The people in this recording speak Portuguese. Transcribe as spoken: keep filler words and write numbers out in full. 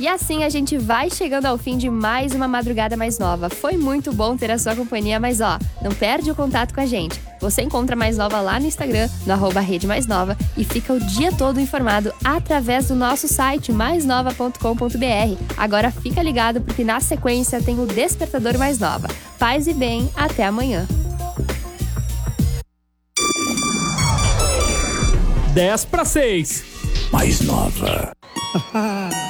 E assim a gente vai chegando ao fim de mais uma Madrugada Mais Nova. Foi muito bom ter a sua companhia, mas ó, não perde o contato com a gente. Você encontra Mais Nova lá no Instagram, no arroba Rede Mais Nova, e fica o dia todo informado através do nosso site mais nova ponto com ponto b r. Agora fica ligado porque na sequência tem o Despertador Mais Nova. Paz e bem, até amanhã. dez para seis. Mais Nova.